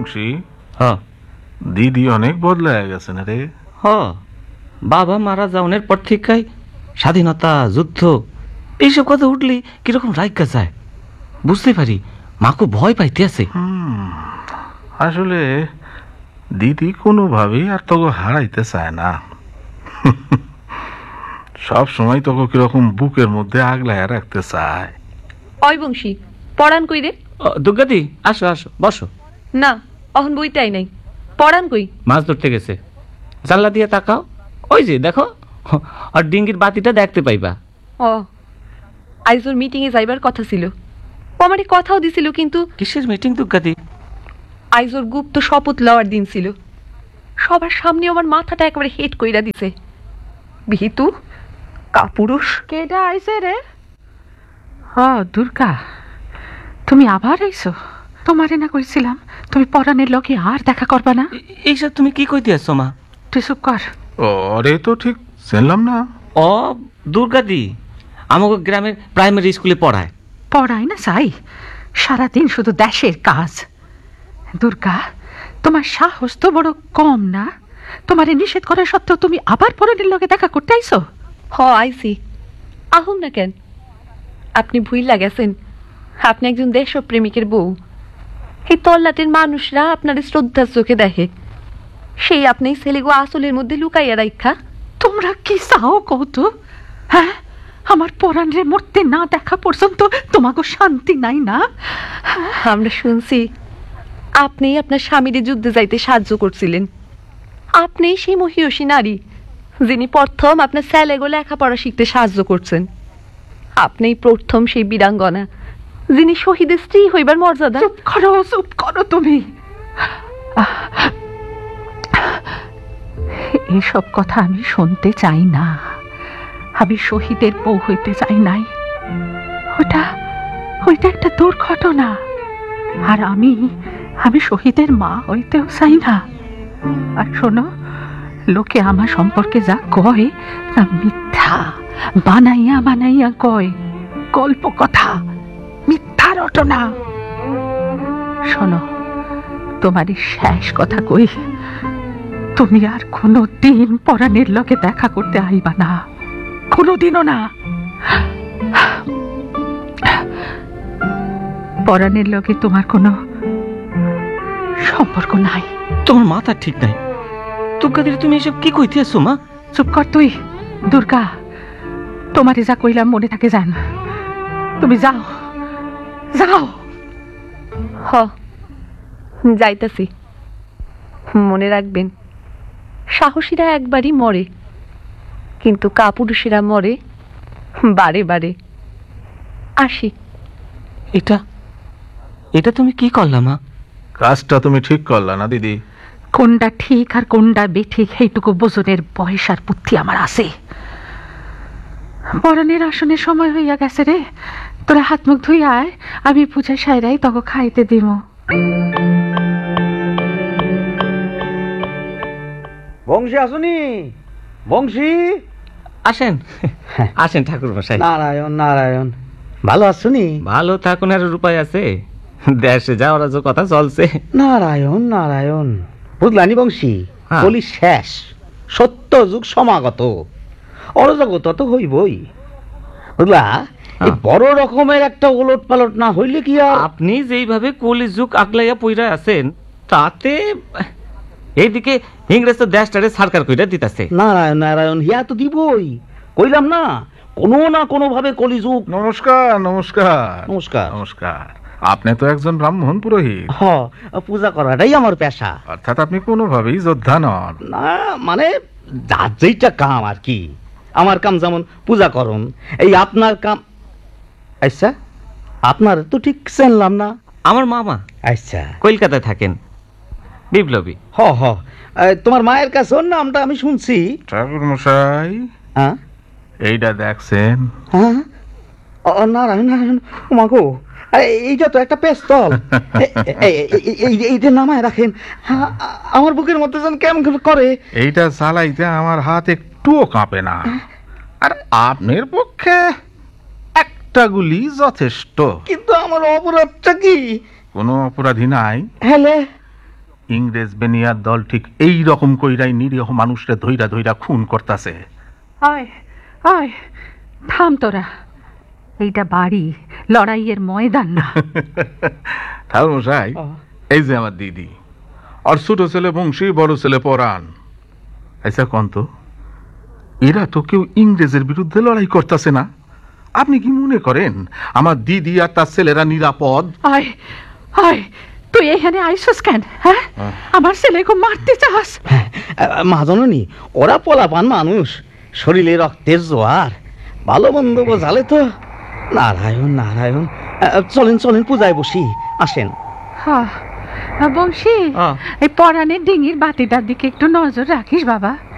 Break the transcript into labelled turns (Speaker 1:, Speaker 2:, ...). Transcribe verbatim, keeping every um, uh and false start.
Speaker 1: বংশী,
Speaker 2: হ্যাঁ
Speaker 1: দিদি অনেক বদলায় গেছে না রে?
Speaker 2: হ, বাবা মারা যাওয়ার পর থেকে স্বাধীনতা, যুদ্ধ এইসব কথা উঠলি কিরকম রাইগা যায়। বুঝতে পারি মা খুব ভয় পাইতে আছে।
Speaker 1: আসলে দিদি কোনোভাবেই আর তোকে হারাইতে চায় না। সব সময় তোকে কিরকম বুকের মধ্যে আগলায় রাখতে চায়।
Speaker 3: অয় বংশী, পড়ান কই রে?
Speaker 2: দুর্গাদি আসো আসো বসো।
Speaker 3: না, অহন বইটাই নাই। পড়ান কই?
Speaker 2: মাছ ধরতে গেছে। জানলা দিয়ে তাকাও, ওই যে দেখো, আর ডিঙ্গির বাতিটা দেখতে পাইবা।
Speaker 3: ও, আইজ ওর মিটিং এ যাইবার কথা ছিল। ও আমারে কথাও দিছিল, কিন্তু
Speaker 2: কিসের মিটিং দুর্গাদি?
Speaker 3: আইজ ওর গুপ্ত শপথ লওয়ার দিন ছিল। সবার সামনে আমার মাথাটা একেবারে হেট কইরা দিছে। বিহিতু কাপুরুষ।
Speaker 4: কেডা আইছে রে? ও দুর্গা, তুমি আবার আইছো? তোমারে না কইছিলাম তুমি পরাণের লগে আর দেখা করবা না?
Speaker 2: এইসব তুমি কি কইতে আসছো মা?
Speaker 4: তুই চুপ কর।
Speaker 1: ওরে তো ঠিক চিনলাম না।
Speaker 2: ও দুর্গাদি আমাকে গ্রামের প্রাইমারি স্কুলে পড়ায়।
Speaker 4: পড়াই না চাই, সারাদিন শুধু দেশের কাজ। দুর্গা, তোমার সাহস তো বড় কম না? তোমারে নিষেধ করা সত্ত্বেও তুমি আবার পরাণের লগে দেখা করতে আইছো?
Speaker 3: হ আইছি, আহুন না কেন? আপনি ভুইলা গেছেন আপনি একজন দেশপ্রেমিকের বউ। এই তল্লাটের মানুষরা আপনার শ্রদ্ধার চোখে দেখে, সেই আপনি ছেলেগো আসলের মধ্যে লুকাইয়া রাখা।
Speaker 4: তোমরা কি চাও কত? হ্যাঁ, আমার পরাণরে মরতে না দেখা পর্যন্ত তোমাকে শান্তি নাই না?
Speaker 3: আমরা শুনছি আপনি আপনার স্বামীর যুদ্ধে যাইতে সাহায্য করছিলেন। আপনি সেই মহিয়সী নারী যিনি প্রথম আপনার ছেলেগো লেখাপড়া শিখতে সাহায্য করছেন। আপনি প্রথম সেই বীরাঙ্গনা যিনি শহীদের স্ত্রী হইবার মর্যাদা।
Speaker 4: চুপ করো, চুপ করো তুমি। এসব কথা আমি শুনতে চাই না। আমি শহীদের বউ হইতে চাই নাই। ওটা ওইটা একটা দুর্ঘটনা। আর আমি আমি শহীদের মা হইতেও চাই না। আর শোনো, লোকে আমার সম্পর্কে যা কয় তা মিথ্যা, বানাইয়া বানাইয়া কয়, গল্প কথা, মিথ্যা রটনা। শোনো, তোমারই শেষ কথা কই, তুমি আর কোনো দিন পরাণের লগে দেখা করতে আইবা না, কোনোদিনও না। পরাণের লগে তোমার কোনো সম্পর্ক নাই।
Speaker 2: তোমার মাথা ঠিক নাই দুর্গাদি, তুমি এসব কি কইতে আসছো মা?
Speaker 4: চুপ কর তুই। দুর্গা, তোমারে যা কইলাম মনে থাকে জান। তুমি যাও, যাও।
Speaker 3: হ যাইতাছি। মনে রাখবেন, সাহসীরা একবারই মরে, কিন্তু কাপুরুষেরা মরে বারে বারে। আসি।
Speaker 2: এটা এটা তুমি কি করলা মা?
Speaker 1: কাজটা তুমি ঠিক করলা না দিদি।
Speaker 4: কোনটা ঠিক আর কোনটা বেঠিক এইটুকু বোঝনের বয়স আর বুদ্ধি আমার আছে। পরাণের আসনের সময় হইয়া গেছে রে। তোরা হাত মুখ ধুই আয়, আমি পূজা সাইরাই তখন খাইতে দিব।
Speaker 5: বংশী আসুনি? বংশী
Speaker 2: আসেন আসেন ঠাকুর মশাই।
Speaker 5: নারায়ণ নারায়ণ, ভালো আসুনি?
Speaker 2: ভালো থাকুন, আর উপায় আছে? দেশে যাওয়ার যে কথা চলছে।
Speaker 5: নারায়ণ নারায়ণ, বুঝলানি বংশী,
Speaker 2: হ্যাঁ।
Speaker 5: বলি শেষ, সত্য যুগ সমাগত, অরজগত তো হইবই, বুঝলা? এই বড় রকমের একটা ওলট পালট না হইলে কি আর?
Speaker 2: আপনি যেইভাবে কলি যুগ আগলাইয়া পইরা আছেন, তাতে এইদিকে ইংরেজ তো দেশটারে সরকার কইরা দিতেছে।
Speaker 5: নারায়ণ নারায়ণ, হিয়া তো দিবই, কইলাম না, কোনো না কোনো ভাবে কলিযুগ।
Speaker 1: নমস্কার নমস্কার
Speaker 5: নমস্কার
Speaker 1: নমস্কার। আপনি তো একজন ব্রাহ্মণ পুরোহিত।
Speaker 5: হ, পূজা করাটাই আমার পেশা।
Speaker 1: অর্থাৎ আপনি কোনোভাবেই যোদ্ধা নন।
Speaker 5: না মানে যার যেইটা কাম আর কি। আমার কাম যেমন পূজা করুন, এই আপনার কাম। আচ্ছা, আপনার তো ঠিক চিনলাম না।
Speaker 2: আমার মামা
Speaker 5: আচ্ছা,
Speaker 2: কলকাতায় থাকেন, বিপ্লবী।
Speaker 5: হ হ, তোমার মায়ের কাছে ওর নামটা আমি শুনছি।
Speaker 1: ঠাকুর মশাই,
Speaker 5: হ্যাঁ
Speaker 1: এইটা দেখছেন?
Speaker 5: হ্যাঁ, নারায়ণ নারায়ণ, মাগো, এইটা তো একটা পেস্তল। এইটা নামায় রাখেন, আমার বুকের মধ্যে যেন কেমন করে।
Speaker 1: এইটা চালাইতে আমার হাত একটুও কাঁপে না। আর আপনার পক্ষে একটা গুলি যথেষ্ট।
Speaker 5: কিন্তু আমার অপরাধটা কি?
Speaker 1: কোনো অপরাধী নাই।
Speaker 5: হেলে
Speaker 1: ইংরেজ বেনিয়ার দল ঠিক এই রকম কইরাই নিরীহ মানুষরে ধইরা ধইরা খুন করতাছে।
Speaker 4: আয় আয় থাম তোরা, এইটা বাড়ি, লড়াইয়ের ময়দান না।
Speaker 1: ঠাকুর মশাই, এই যে আমার দিদি, আর ছোট ছেলে বংশী, বড় ছেলে পরাণ, আচ্ছা কন্ত, এরা তো কেউ ইংরেজের বিরুদ্ধে লড়াই করতেছে না। আপনি কি মনে করেন আমার দিদি আর তার ছেলেরা নিরাপদ?
Speaker 4: আয় আয়, তুই এখানে আইসস কেন? হ্যাঁ, আমার ছেলেকে মারতে চাস?
Speaker 5: মা জননী, ওরা পোলাপান মানুষ, শরীরে রক্তের জোয়ার, ভালো মন্দ বোঝালে তো। নারায়ণ নারায়ণ, চলেন চলেন পূজায় বসি, আসেন।
Speaker 4: হ্যাঁ বংশী, এই পরাণের ডিঙির বাতিটার দিকে একটু নজর রাখিস বাবা।